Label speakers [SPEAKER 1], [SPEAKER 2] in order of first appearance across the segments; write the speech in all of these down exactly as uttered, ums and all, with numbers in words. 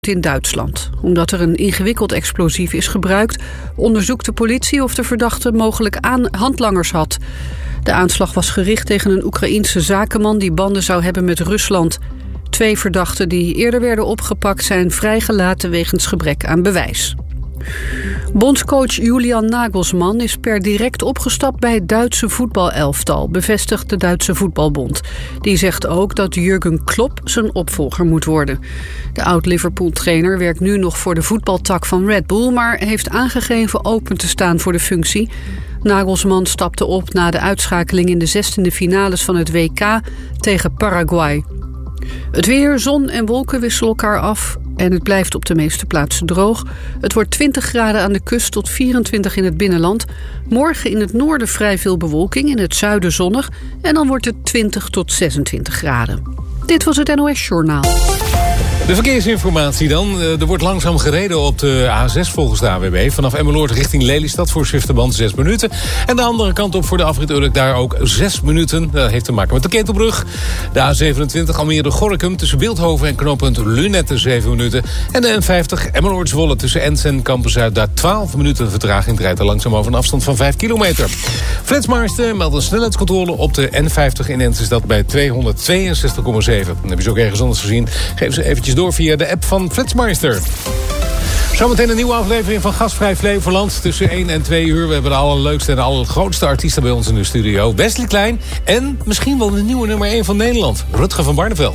[SPEAKER 1] in Duitsland. Omdat er een ingewikkeld explosief is gebruikt, onderzoekt de politie of de verdachte mogelijk aan handlangers had. De aanslag was gericht tegen een Oekraïense zakenman die banden zou hebben met Rusland. Twee verdachten die eerder werden opgepakt zijn vrijgelaten wegens gebrek aan bewijs. Bondscoach Julian Nagelsmann is per direct opgestapt bij het Duitse voetbalelftal, bevestigt de Duitse Voetbalbond. Die zegt ook dat Jurgen Klopp zijn opvolger moet worden. De oud-Liverpool-trainer werkt nu nog voor de voetbaltak van Red Bull, maar heeft aangegeven open te staan voor de functie. Nagelsmann stapte op na de uitschakeling in de zestiende finales van het W K tegen Paraguay. Het weer, zon en wolken wisselen elkaar af en het blijft op de meeste plaatsen droog. Het wordt twintig graden aan de kust tot vierentwintig in het binnenland. Morgen in het noorden vrij veel bewolking, in het zuiden zonnig en dan wordt het twintig tot zesentwintig graden. Dit was het N O S Journaal.
[SPEAKER 2] De verkeersinformatie dan. Er wordt langzaam gereden op de A zes volgens de A W B. Vanaf Emmeloord richting Lelystad voor Zwifterband zes minuten. En de andere kant op voor de afrit Urk daar ook zes minuten. Dat heeft te maken met de Ketelbrug. De A zevenentwintig Almere-Gorinchem tussen Beeldhoven en knooppunt Lunetten zeven minuten. En de N vijftig Emmeloord-Zwolle tussen Ens en Campus Zuid. Daar twaalf minuten vertraging. Het rijdt er langzaam over een afstand van vijf kilometer. Flitsmeister meldt een snelheidscontrole op de N vijftig in Ens is dat bij tweehonderdtweeënzestig komma zeven. Dan heb je ze ook ergens anders gezien. Geef ze eventjes door via de app van Flitsmeister. Zometeen een nieuwe aflevering van Gastvrij Flevoland. Tussen één en twee uur. We hebben de allerleukste en de allergrootste artiesten bij ons in de studio. Wesley Klein en misschien wel de nieuwe nummer één van Nederland. Rutger van Barneveld.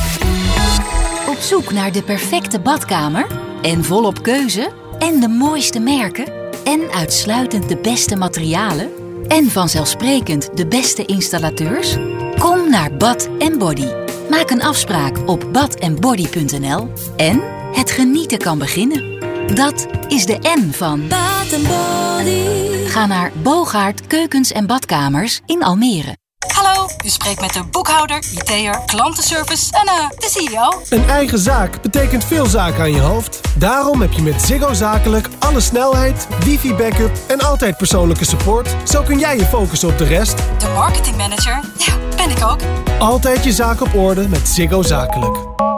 [SPEAKER 3] Op zoek naar de perfecte badkamer? En volop keuze? En de mooiste merken? En uitsluitend de beste materialen? En vanzelfsprekend de beste installateurs? Kom naar Bad en Body. Maak een afspraak op bad en body punt n l en het genieten kan beginnen. Dat is de N van Bad and Body. Ga naar Bogaert Keukens en Badkamers in Almere.
[SPEAKER 4] Hallo, u spreekt met de boekhouder, I T'er, klantenservice en uh, de C E O.
[SPEAKER 5] Een eigen zaak betekent veel zaken aan je hoofd. Daarom heb je met Ziggo Zakelijk alle snelheid, wifi-backup en altijd persoonlijke support. Zo kun jij je focussen op de rest.
[SPEAKER 4] De marketingmanager, ja, ben ik ook.
[SPEAKER 5] Altijd je zaak op orde met Ziggo Zakelijk.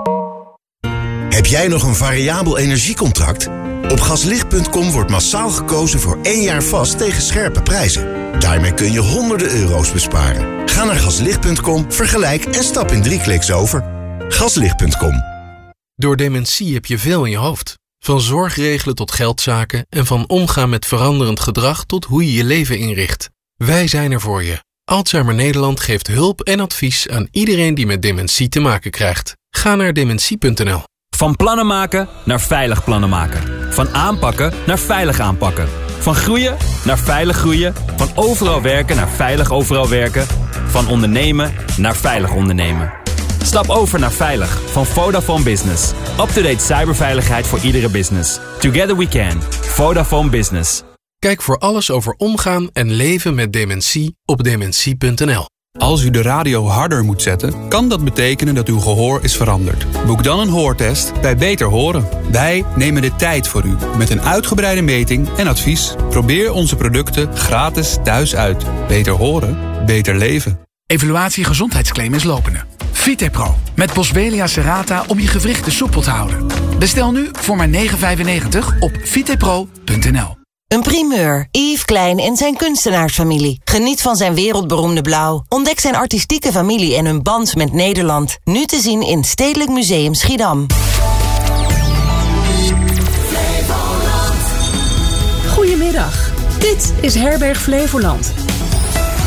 [SPEAKER 6] Heb jij nog een variabel energiecontract? Op gaslicht punt com wordt massaal gekozen voor één jaar vast tegen scherpe prijzen. Daarmee kun je honderden euro's besparen. Ga naar gaslicht punt com, vergelijk en stap in drie kliks over. gaslicht punt com.
[SPEAKER 7] Door dementie heb je veel in je hoofd. Van zorgregelen tot geldzaken en van omgaan met veranderend gedrag tot hoe je je leven inricht. Wij zijn er voor je. Alzheimer Nederland geeft hulp en advies aan iedereen die met dementie te maken krijgt. Ga naar dementie punt n l.
[SPEAKER 8] Van plannen maken naar veilig plannen maken. Van aanpakken naar veilig aanpakken. Van groeien naar veilig groeien. Van overal werken naar veilig overal werken. Van ondernemen naar veilig ondernemen. Stap over naar Veilig van Vodafone Business. Up-to-date cyberveiligheid voor iedere business. Together we can. Vodafone Business.
[SPEAKER 7] Kijk voor alles over omgaan en leven met dementie op dementie punt n l.
[SPEAKER 9] Als u de radio harder moet zetten, kan dat betekenen dat uw gehoor is veranderd. Boek dan een hoortest bij Beter Horen. Wij nemen de tijd voor u met een uitgebreide meting en advies. Probeer onze producten gratis thuis uit. Beter horen, beter leven.
[SPEAKER 10] Evaluatie gezondheidsclaim is lopende. Vitepro met Boswellia serrata om je gewrichten soepel te houden. Bestel nu voor maar negen vijfennegentig op vitepro punt n l.
[SPEAKER 11] Een primeur. Yves Klein en zijn kunstenaarsfamilie. Geniet van zijn wereldberoemde blauw. Ontdek zijn artistieke familie en hun band met Nederland. Nu te zien in Stedelijk Museum Schiedam.
[SPEAKER 12] Goedemiddag. Dit is Herberg Flevoland.